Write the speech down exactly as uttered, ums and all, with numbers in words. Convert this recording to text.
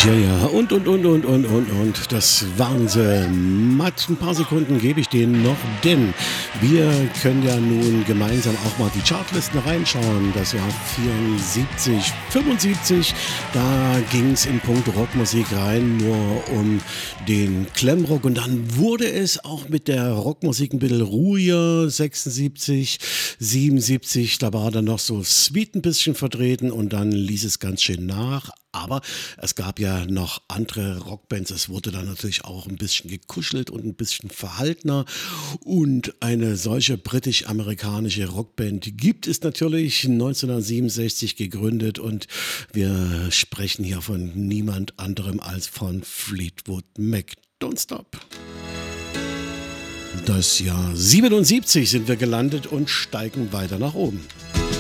Ja, ja, und, und, und, und, und, und, und. Das waren sie. Matt, ein paar Sekunden gebe ich denen noch, denn wir können ja nun gemeinsam auch mal die Chartlisten reinschauen. Das Jahr vierundsiebzig, fünfundsiebzig, da ging es in Punkt Rockmusik rein, nur um den Glamrock. Und dann wurde es auch mit der Rockmusik ein bisschen ruhiger. sechsundsiebzig, siebenundsiebzig, da war dann noch so Sweet ein bisschen vertreten und dann ließ es ganz schön nach. Aber es gab ja noch andere Rockbands. Es wurde dann natürlich auch ein bisschen gekuschelt und ein bisschen verhaltener. Und eine solche britisch-amerikanische Rockband gibt es natürlich neunzehnhundertsiebenundsechzig gegründet. Und wir sprechen hier von niemand anderem als von Fleetwood Mac. Don't Stop. Das Jahr siebenundsiebzig sind wir gelandet und steigen weiter nach oben.